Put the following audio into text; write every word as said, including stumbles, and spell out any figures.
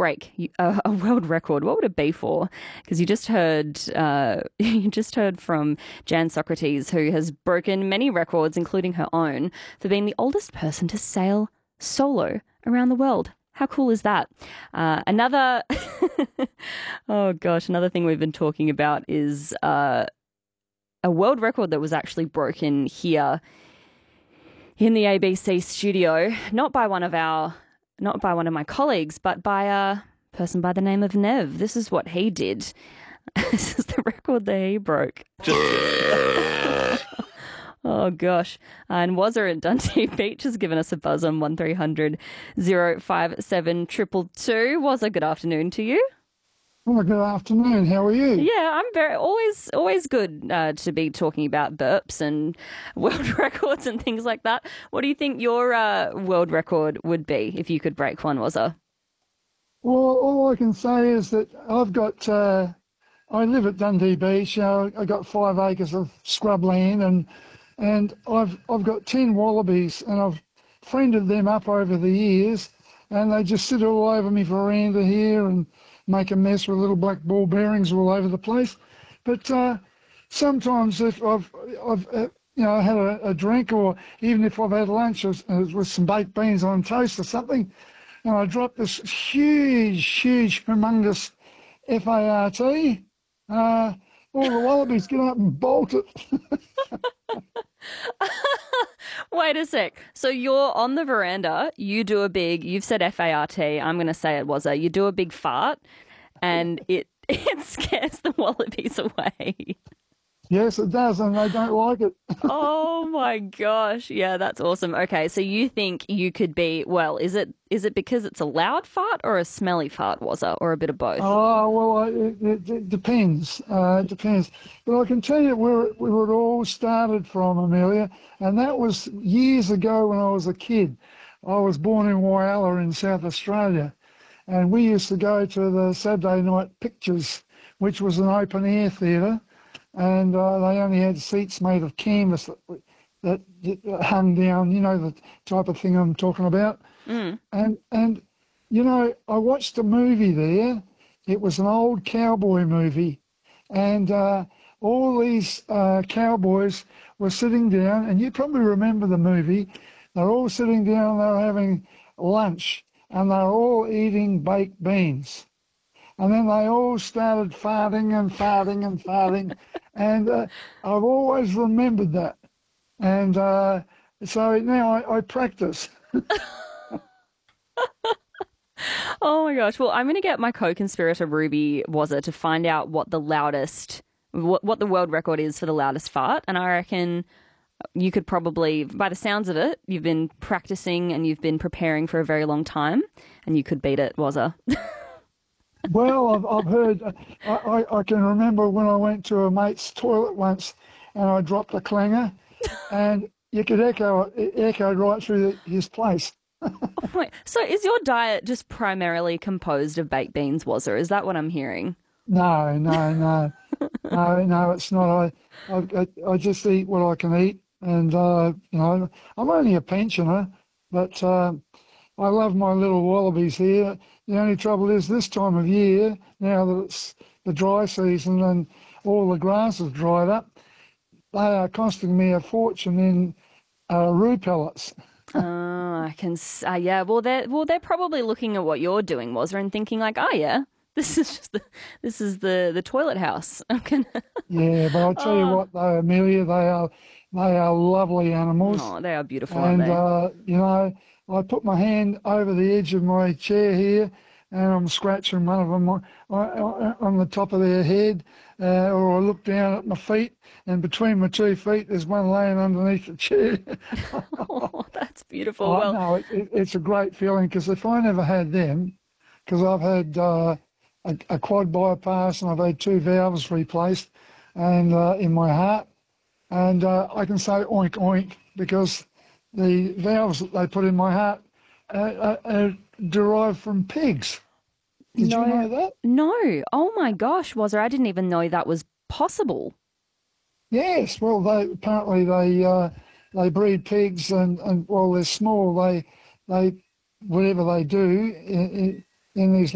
break a, a world record, what would it be for? Because you just heard, uh, you just heard from Jan Socrates, who has broken many records, including her own, for being the oldest person to sail solo around the world. How cool is that? Uh, another, oh gosh, another thing we've been talking about is uh, a world record that was actually broken here in the A B C studio, not by one of our, not by one of my colleagues, but by a person by the name of Nev. This is what he did. This is the record that he broke. Just oh, gosh. And Wazza at Dundee Beach has given us a buzz on one three hundred oh five seven two two two. Wazza, good afternoon to you. Well, good afternoon. How are you? Yeah, I'm very always always good uh, to be talking about burps and world records and things like that. What do you think your uh, world record would be if you could break one, Wazza? Well, all I can say is that I've got, uh, I live at Dundee Beach. You know, I've got five acres of scrub land, and and I've I've got ten wallabies, and I've friended them up over the years, and they just sit all over me veranda here and make a mess with little black ball bearings all over the place. But uh, sometimes if I've, I've uh, you know, had a, a drink, or even if I've had lunch with, uh, with some baked beans on toast or something, and I drop this huge, huge, humongous F A R T, uh, all the wallabies get up and bolt it. Wait a sec. So you're on the veranda, you do a big, you've said F A R T, I'm going to say it was a, you do a big fart and it it scares the wallabies away. Yes, it does, and they don't like it. Oh my gosh. Yeah, that's awesome. Okay, so you think you could be, well, is it is it because it's a loud fart or a smelly fart, was it, or a bit of both? Oh, well, it, it, it depends. Uh, it depends. But I can tell you where it, where it all started from, Amelia, and that was years ago when I was a kid. I was born in Whyalla in South Australia, and we used to go to the Saturday Night Pictures, which was an open-air theatre, and uh, they only had seats made of canvas that, that hung down, you know, the type of thing I'm talking about. Mm. And, and you know, I watched a movie there. It was an old cowboy movie, and uh, all these uh, cowboys were sitting down, and you probably remember the movie. They're all sitting down, they're having lunch, and they're all eating baked beans. And then they all started farting and farting and farting. And uh, I've always remembered that. And uh, so now I, I practice. Oh my gosh. Well, I'm going to get my co-conspirator Ruby Wazza to find out what the loudest, what, what the world record is for the loudest fart. And I reckon you could probably, by the sounds of it, you've been practicing and you've been preparing for a very long time, and you could beat it, Wazza. Well, I've, I've heard, I, I, I can remember when I went to a mate's toilet once and I dropped a clanger, and you could echo it echoed right through the, his place. Oh my, so is your diet just primarily composed of baked beans, Wazza? Is that what I'm hearing? No, no, no. no, no, it's not. I, I, I just eat what I can eat, and, uh, you know, I'm only a pensioner, but uh, I love my little wallabies here. The only trouble is this time of year, now that it's the dry season and all the grass has dried up, they are costing me a fortune in uh, roo pellets. Oh, I can. Uh, yeah. Well, they're well, they're probably looking at what you're doing, Wazza, and thinking like, oh yeah, this is just the this is the the toilet house. I'm gonna. Yeah, but I'll tell oh. you what, though, Amelia, they are they are lovely animals. Oh, they are beautiful, and, aren't they? Uh, you know, I put my hand over the edge of my chair here, and I'm scratching one of them on, on the top of their head, uh, or I look down at my feet, and between my two feet there's one laying underneath the chair. Oh, that's beautiful. I well, know, it, it, it's a great feeling, because if I never had them, because I've had uh, a, a quad bypass and I've had two valves replaced and uh, in my heart, and uh, I can say oink oink because the valves that they put in my heart are, are, are derived from pigs. Did no, you know that? No. Oh my gosh, Wazza, I didn't even know that was possible. Yes. Well, they apparently they uh, they breed pigs, and, and while they're small, they they whatever they do in, in, in these